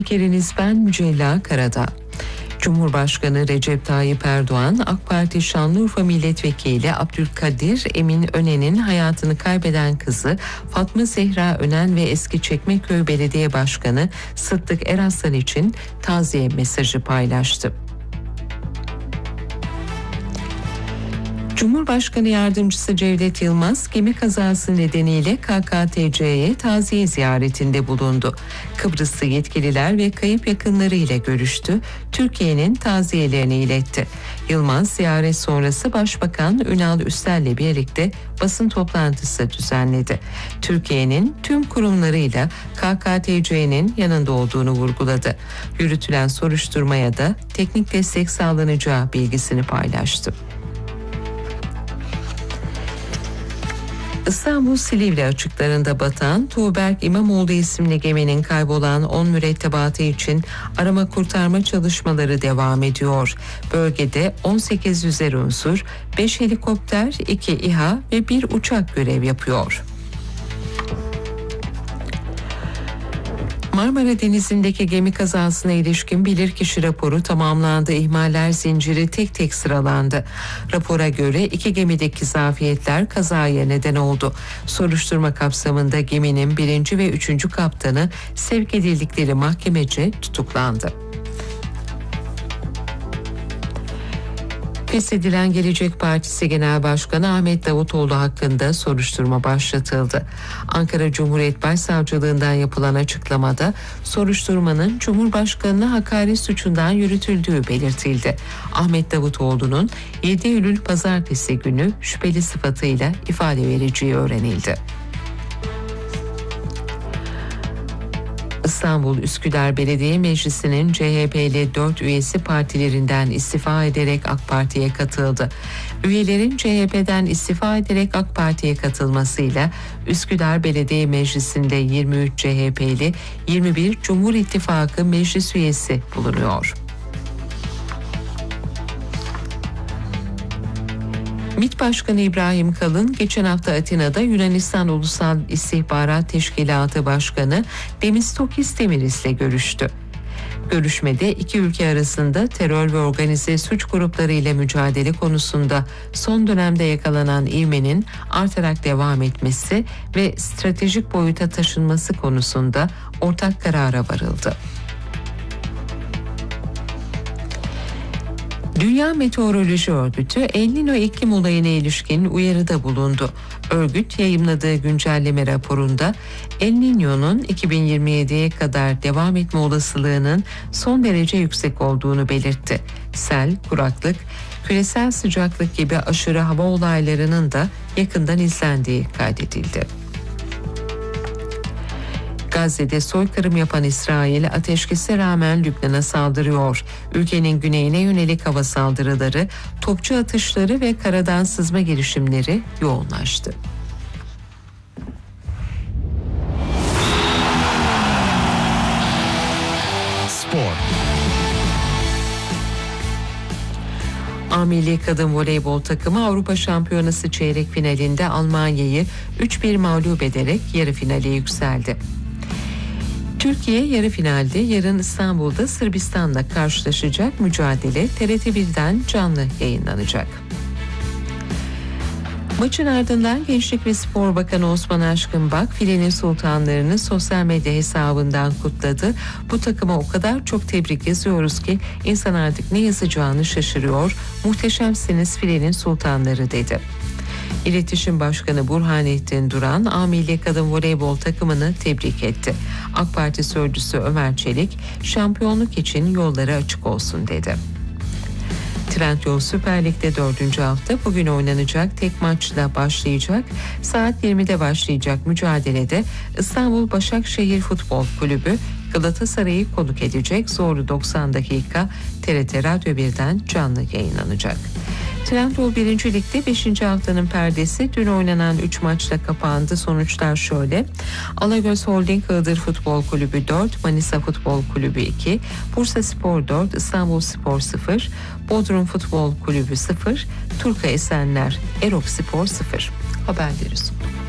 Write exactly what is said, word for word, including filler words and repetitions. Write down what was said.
Spikeriniz ben Mücella Karadağ. Cumhurbaşkanı Recep Tayyip Erdoğan, AK Parti Şanlıurfa Milletvekili Abdülkadir Emin Önen'in hayatını kaybeden kızı Fatma Zehra Önen ve eski Çekmeköy Belediye Başkanı Sıddık Eraslan için taziye mesajı paylaştı. Cumhurbaşkanı Yardımcısı Cevdet Yılmaz, gemi kazası nedeniyle K K T C'ye taziye ziyaretinde bulundu. Kıbrıslı yetkililer ve kayıp yakınları ile görüştü, Türkiye'nin taziyelerini iletti. Yılmaz, ziyaret sonrası Başbakan Ünal Üstel'le birlikte basın toplantısı düzenledi. Türkiye'nin tüm kurumlarıyla K K T C'nin yanında olduğunu vurguladı. Yürütülen soruşturmaya da teknik destek sağlanacağı bilgisini paylaştı. İstanbul Silivri açıklarında batan Tuğberk İmamoğlu isimli geminin kaybolan on mürettebatı için arama kurtarma çalışmaları devam ediyor. Bölgede on sekiz yüzer unsur, beş helikopter, iki İHA ve bir uçak görev yapıyor. Marmara Denizi'ndeki gemi kazasına ilişkin bilirkişi raporu tamamlandı. İhmaller zinciri tek tek sıralandı. Rapora göre iki gemideki zafiyetler kazaya neden oldu. Soruşturma kapsamında geminin birinci ve üçüncü kaptanı sevk edildikleri mahkemece tutuklandı. Feshedilen Gelecek Partisi Genel Başkanı Ahmet Davutoğlu hakkında soruşturma başlatıldı. Ankara Cumhuriyet Başsavcılığından yapılan açıklamada soruşturmanın Cumhurbaşkanı'na hakaret suçundan yürütüldüğü belirtildi. Ahmet Davutoğlu'nun yedi Eylül Pazartesi günü şüpheli sıfatıyla ifade vereceği öğrenildi. İstanbul Üsküdar Belediye Meclisi'nin C H P'li dört üyesi partilerinden istifa ederek AK Parti'ye katıldı. Üyelerin C H P'den istifa ederek AK Parti'ye katılmasıyla Üsküdar Belediye Meclisi'nde yirmi üç C H P'li, yirmi bir Cumhur İttifakı meclis üyesi bulunuyor. MİT Başkanı İbrahim Kalın geçen hafta Atina'da Yunanistan Ulusal İstihbarat Teşkilatı Başkanı Demistokis Demiris'le görüştü. Görüşmede iki ülke arasında terör ve organize suç grupları ile mücadele konusunda son dönemde yakalanan ivmenin artarak devam etmesi ve stratejik boyuta taşınması konusunda ortak karara varıldı. Dünya Meteoroloji Örgütü El Niño iklim olayına ilişkin uyarıda bulundu. Örgüt yayımladığı güncelleme raporunda El Niño'nun iki bin yirmi yediye kadar devam etme olasılığının son derece yüksek olduğunu belirtti. Sel, kuraklık, küresel sıcaklık gibi aşırı hava olaylarının da yakından izlendiği kaydedildi. Gazze'de soykırım yapan İsrail ateşkese rağmen Lübnan'a saldırıyor. Ülkenin güneyine yönelik hava saldırıları, topçu atışları ve karadan sızma girişimleri yoğunlaştı. Spor. A Milli Kadın Voleybol takımı Avrupa Şampiyonası çeyrek finalinde Almanya'yı üç bir mağlup ederek yarı finale yükseldi. Türkiye yarı finalde yarın İstanbul'da Sırbistan'la karşılaşacak. Mücadele T R T birden canlı yayınlanacak. Maçın ardından Gençlik ve Spor Bakanı Osman Aşkınbak filenin sultanlarını sosyal medya hesabından kutladı. Bu takıma o kadar çok tebrik yazıyoruz ki insan artık ne yazacağını şaşırıyor. Muhteşemsiniz filenin sultanları dedi. İletişim Başkanı Burhanettin Duran, A Milli Kadın Voleybol takımını tebrik etti. AK Parti Sözcüsü Ömer Çelik, şampiyonluk için yolları açık olsun dedi. Trendyol Süper Lig'de dördüncü hafta bugün oynanacak tek maçla başlayacak. Saat yirmide başlayacak mücadelede İstanbul Başakşehir Futbol Kulübü Galatasaray'ı konuk edecek. Zorlu doksan dakika T R T Radyo birden canlı yayınlanacak. Trendyol birinci Lig'de beşinci haftanın perdesi dün oynanan üç maçla kapandı. Sonuçlar şöyle: Alagöz Holding Iğdır Futbol Kulübü dört, Manisa Futbol Kulübü iki, Bursa Spor dört, İstanbul Spor sıfır, Bodrum Futbol Kulübü sıfır, Turka Esenler Erok Spor sıfır. Haberleri sundu.